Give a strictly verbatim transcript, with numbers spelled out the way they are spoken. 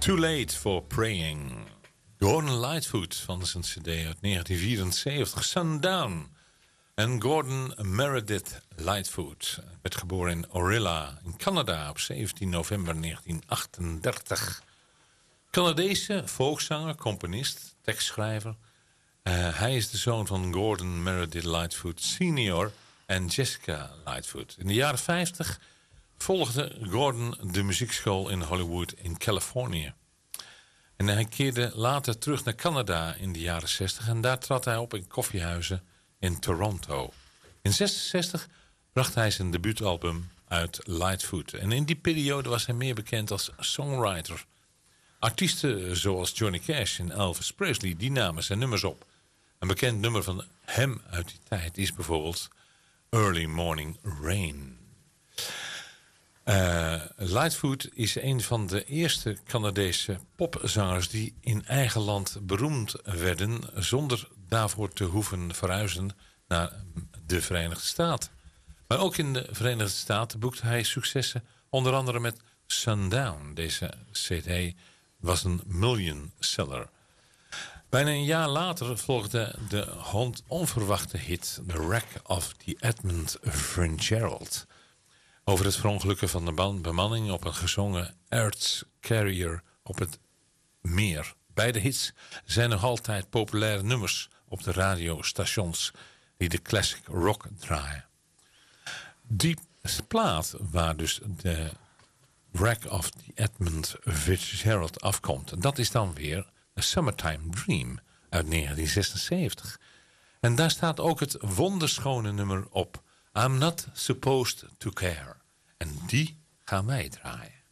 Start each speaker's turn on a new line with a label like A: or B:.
A: Too Late for Praying. Gordon Lightfoot van zijn cd uit negentien vierenzeventig, Sundown. En Gordon Meredith Lightfoot werd geboren in Orilla in Canada op zeventien november negentien achtendertig. Canadese folkzanger, componist, tekstschrijver. Uh, hij is de zoon van Gordon Meredith Lightfoot senior en Jessica Lightfoot. In de jaren vijftig volgde Gordon de muziekschool in Hollywood in Californië. En hij keerde later terug naar Canada in de jaren zestig en daar trad hij op in koffiehuizen in Toronto. In zesenzestig bracht hij zijn debuutalbum uit, Lightfoot. En in die periode was hij meer bekend als songwriter. Artiesten zoals Johnny Cash en Elvis Presley, die namen zijn nummers op. Een bekend nummer van hem uit die tijd is bijvoorbeeld Early Morning Rain. Uh, Lightfoot is een van de eerste Canadese popzangers die in eigen land beroemd werden zonder daarvoor te hoeven verhuizen naar de Verenigde Staten. Maar ook in de Verenigde Staten boekte hij successen, onder andere met Sundown. Deze cd was een million seller. Bijna een jaar later volgde de onverwachte hit The Wreck of the Edmund Fitzgerald. Over het verongelukken van de bemanning op een gezongen Earth Carrier op het meer. Beide hits zijn nog altijd populaire nummers op de radiostations die de classic rock draaien. Die plaat waar dus de Wreck of the Edmund Fitzgerald afkomt, dat is dan weer A Summertime Dream uit negentien zesenzeventig. En daar staat ook het wonderschone nummer op, I'm Not Supposed to Care. En die gaan wij draaien.